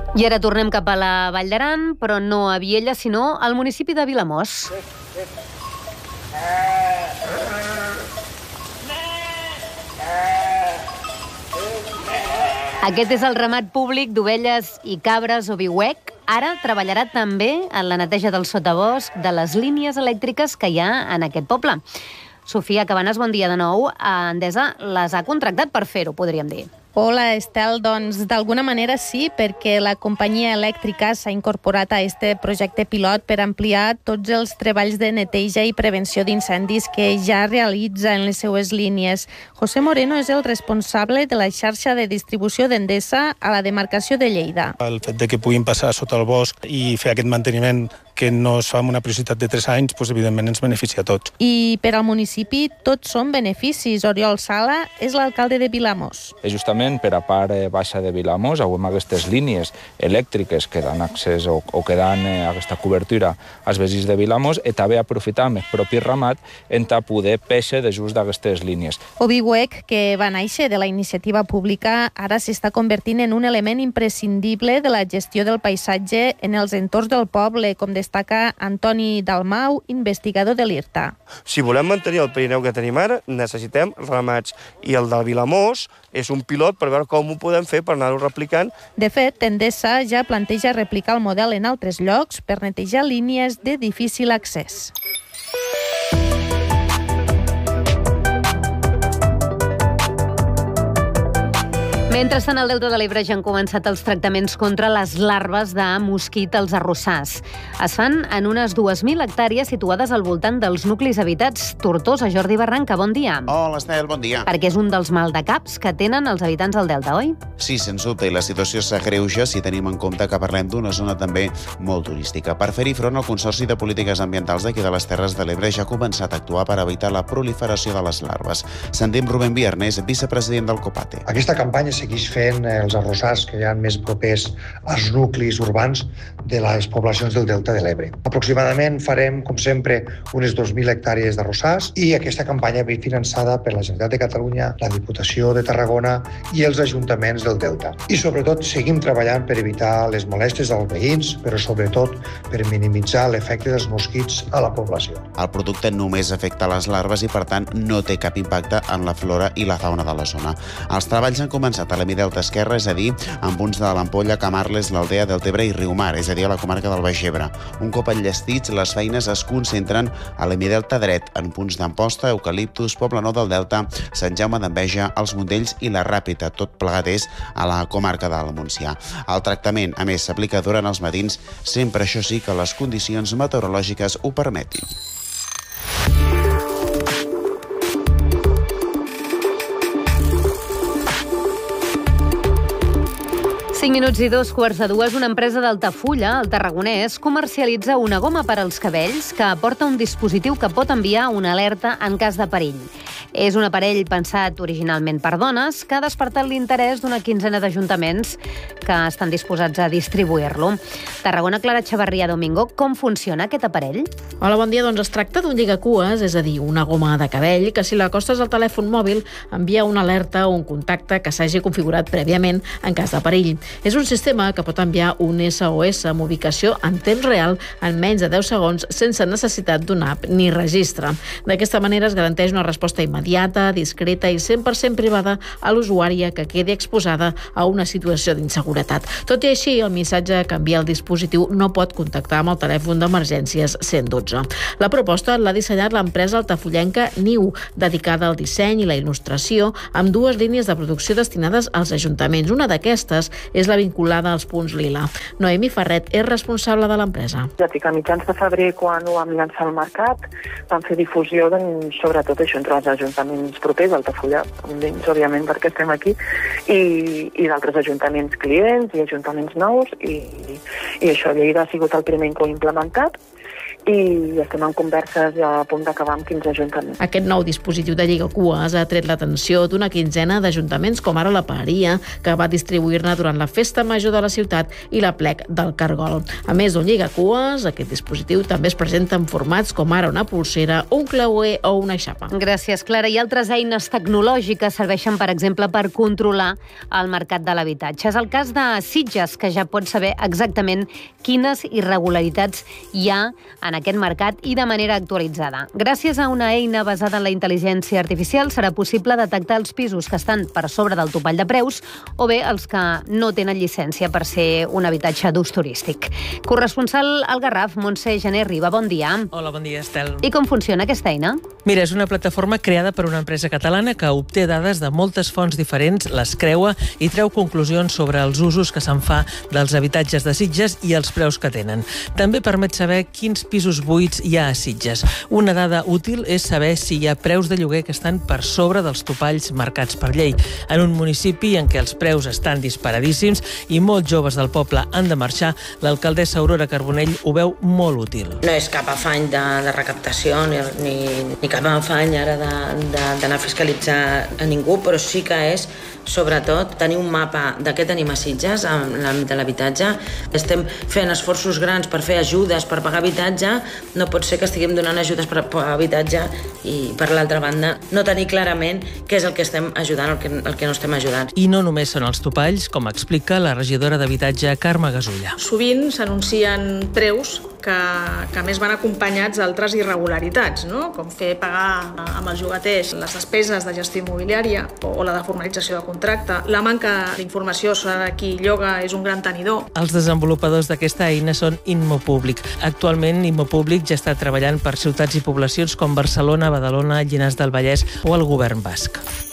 I ara tornem cap a la Vall d'Aran, però no a Viella, sinó al municipi de Vilamòs. Aquest és el ramat públic d'ovelles i cabres o viuec. Ara treballarà també en la neteja del sotabosc de les línies elèctriques que hi ha en aquest poble. Sofia Cabanes, bon dia de nou. Endesa les ha contractat per fer-ho, podríem dir. Hola, Estel. Doncs d'alguna manera sí, perquè la companyia elèctrica s'ha incorporat a este projecte pilot per ampliar tots els treballs de neteja i prevenció d'incendis que ja realitza en les seues línies. José Moreno és el responsable de la xarxa de distribució d'Endesa a la demarcació de Lleida. El fet de que puguin passar sota el bosc i fer aquest manteniment que no es fa amb una prioritat de 3 anys, doncs, evidentment ens beneficia a tots. I per al municipi tots són beneficis. Oriol Sala és l'alcalde de Vilamòs. Justament per a part baixa de Vilamòs, avui amb aquestes línies elèctriques que dan accés o que dan aquesta cobertura als veïns de Vilamòs, i també aprofitar amb el propi ramat en poder pèixer de just d'aquestes línies. Oviwec, que va néixer de la iniciativa pública, ara s'està convertint en un element imprescindible de la gestió del paisatge en els entorns del poble, com destaca Antoni Dalmau, investigador de l'IRTA. Si volem mantenir el Pirineu que tenim ara, necessitem ramats. I el del Vilamòs és un pilot per veure com ho podem fer per anar-ho replicant. De fet, Endesa ja planteja replicar el model en altres llocs per netejar línies de difícil accés. Mentrestant, al Delta de l'Ebre ja han començat els tractaments contra les larves de mosquit als arrossars. Es fan en unes 2.000 hectàrees situades al voltant dels nuclis habitats. Tortosa, Jordi Barranca, bon dia. Hola, Estel, bon dia. Perquè és un dels maldecaps que tenen els habitants del Delta, oi? Sí, sens dubte, i la situació s'agreuja si tenim en compte que parlem d'una zona també molt turística. Per fer-hi front, el Consorci de Polítiques Ambientals d'aquí de les Terres de l'Ebre ja ha començat a actuar per evitar la proliferació de les larves. Sentim Rubén Viernes, vicepresident del COPATE. Aquesta campanya segueix fent els arrossars que hi ha més propers als nuclis urbans de les poblacions del Delta de l'Ebre. Aproximadament farem, com sempre, unes 2.000 hectàrees d'arrossars i aquesta campanya ve finançada per la Generalitat de Catalunya, la Diputació de Tarragona i els ajuntaments del Delta. I sobretot seguim treballant per evitar les molèsties dels veïns, però sobretot per minimitzar l'efecte dels mosquits a la població. El producte només afecta les larves i, per tant, no té cap impacte en la flora i la fauna de la zona. Els treballs han començat a l'Hemidelta esquerre, és a dir, en punts de l'Ampolla, Camarles, l'Aldea, Deltebre i Riumar, és a dir, a la comarca del Baix Ebre. Un cop enllestits, les feines es concentren a l'Hemidelta dret, en punts d'Amposta, Eucaliptus, Poblenou del Delta, Sant Jaume d'Enveja, els Montells i la Ràpita. Tot plegat és a la comarca del Montsià. El tractament, a més, s'aplica durant els matins, sempre, això sí, que les condicions meteorològiques ho permetin. 5 minuts i 2:15. Una empresa d'Altafulla, al Tarragonès, comercialitza una goma per als cabells que aporta un dispositiu que pot enviar una alerta en cas de perill. És un aparell pensat originalment per dones que ha despertat l'interès d'una quinzena d'ajuntaments que estan disposats a distribuir-lo. Tarragona, Clara Xavarria Domingo, com funciona aquest aparell? Hola, bon dia. Doncs es tracta d'un lligacues, és a dir, una goma de cabell, que si l'acostes al telèfon mòbil envia una alerta o un contacte que s'hagi configurat prèviament en cas de perill. És un sistema que pot enviar un SOS amb ubicació en temps real en menys de 10 segons sense necessitat d'una app ni registre. D'aquesta manera es garanteix una resposta immediata, discreta i 100% privada a l'usuària que quedi exposada a una situació d'inseguretat. Tot i així, el missatge que envia el dispositiu no pot contactar amb el telèfon d'emergències 112. La proposta l'ha dissenyat l'empresa altafullenca Niu, dedicada al disseny i la il·lustració, amb 2 línies de producció destinades als ajuntaments. Una d'aquestes és la vinculada als punts lila. Noemi Ferret és responsable de l'empresa. A mitjans de febrer, quan ho vam llançar al mercat, vam fer difusió, sobretot això, entre els ajuntaments propers, Altafulla, òbviament, perquè estem aquí, i d'altres ajuntaments clients i ajuntaments nous, i això, Lleida ha sigut el primer que ho ha implementat, i estem en converses ja a punt d'acabar amb 15 ajuntaments. Aquest nou dispositiu de lligacues ha tret l'atenció d'una quinzena d'ajuntaments com ara la Paeria, que va distribuir-ne durant la Festa Major de la ciutat i la Plec del Cargol. A més d'un lligacues, aquest dispositiu també es presenta en formats com ara una polsera, un clauer o una xapa. Gràcies, Clara. I altres eines tecnològiques serveixen, per exemple, per controlar el mercat de l'habitatge. És el cas de Sitges, que ja pot saber exactament quines irregularitats hi ha en aquest mercat i de manera actualitzada. Gràcies a una eina basada en la intel·ligència artificial serà possible detectar els pisos que estan per sobre del topall de preus o bé els que no tenen llicència per ser un habitatge d'ús turístic. Corresponsal al Garraf, Montse Gené Riba, bon dia. Hola, bon dia, Estel. I com funciona aquesta eina? Mira, és una plataforma creada per una empresa catalana que obté dades de moltes fonts diferents, les creua i treu conclusions sobre els usos que se'n fa dels habitatges de Sitges i els preus que tenen. També permet saber quins pisos buits hi ha a Sitges. Una dada útil és saber si hi ha preus de lloguer que estan per sobre dels topalls marcats per llei. En un municipi en què els preus estan disparadíssims i molts joves del poble han de marxar, l'alcaldessa Aurora Carbonell ho veu molt útil. No és cap afany de recaptació ni cap afany ara d'anar a fiscalitzar a ningú, però sí que és sobretot tenir un mapa de què tenim a Sitges en l'àmbit de l'habitatge. Estem fent esforços grans per fer ajudes per pagar habitatge. No pot ser que estiguem donant ajudes per pagar habitatge i, per l'altra banda, no tenir clarament què és el que estem ajudant, el que no estem ajudant. I no només són els topalls, com explica la regidora d'Habitatge, Carme Gasulla. Sovint s'anuncien preus que a més van acompanyats d'altres irregularitats, no? Com fer pagar amb els llogaters les despeses de gestió immobiliària o la de formalització de contracte. La manca d'informació sobre qui lloga és un gran tenidor. Els desenvolupadors d'aquesta eina són Immopúblic. Actualment, Immopúblic ja està treballant per ciutats i poblacions com Barcelona, Badalona, Llinars del Vallès o el Govern Basc.